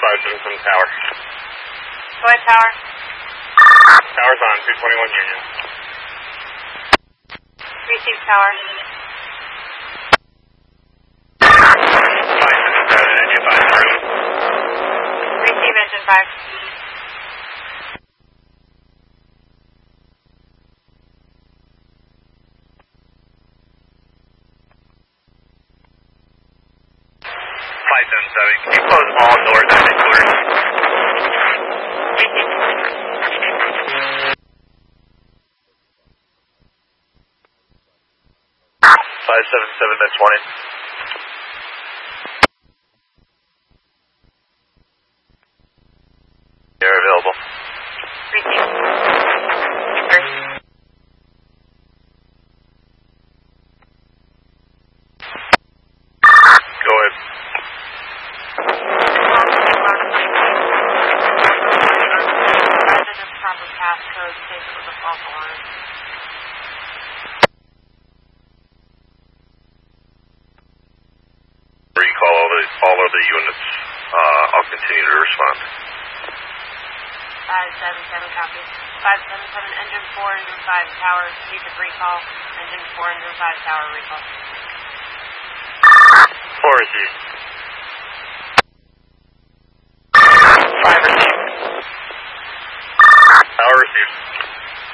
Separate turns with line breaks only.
577 Tower.
Go ahead, Tower.
Tower's on, 221 Union.
Receive, Tower.
577, engine 5 through.
Receive, engine 5.
Can you close all doors and indoors? 577 at 20. Air available.
Receive.
Go ahead.
Proper passcode, safe with a false alarm.
Recall all of the units. I'll continue to respond.
577 copy. 577 engine 4, engine 5 tower, strategic recall. Engine 4, engine 5 tower recall.
4 received.